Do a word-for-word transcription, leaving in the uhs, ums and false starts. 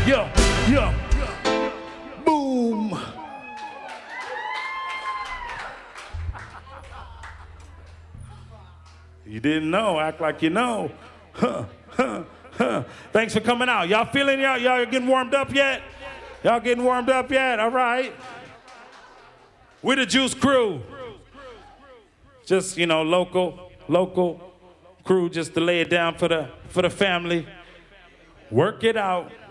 yeah, yeah. Boom. You didn't know, act like you know. Huh, huh, huh. Thanks for coming out. Y'all feeling y'all, y'all getting warmed up yet? Y'all getting warmed up yet? All right. We're the Juice Crew. Just, you know, local, local crew just to lay it down for the for the family. Work it out.